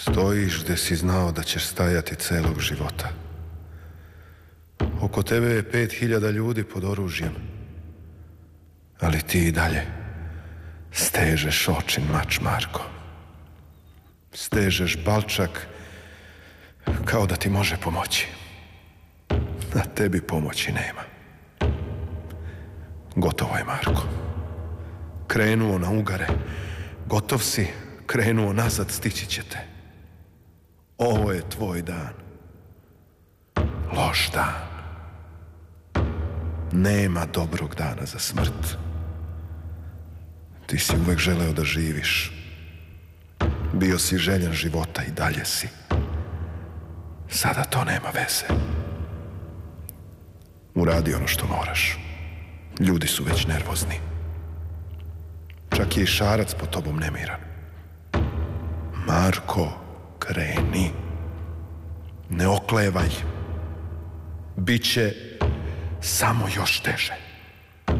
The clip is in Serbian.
Stojiš gde si znao da ćeš stajati celog života. Oko tebe je 5000 ljudi pod oružjem, ali ti i dalje stežeš očin mač, Marko. Stežeš balčak kao da ti može pomoći. A tebi pomoći nema. Gotovo je, Marko. Krenuo na ugare. Gotov si. Krenuo nazad, stići će te. Ovo je tvoj dan. Loš dan. Nema dobrog dana za smrt. Ti si uvek želeo da živiš. Bio si željan života i dalje si. Sada to nema veze. Uradi ono što moraš. Ljudi su već nervozni. Čak je i Šarac po tobom nemiran. Marko, kreni. Ne oklevaj. Biće samo još teže.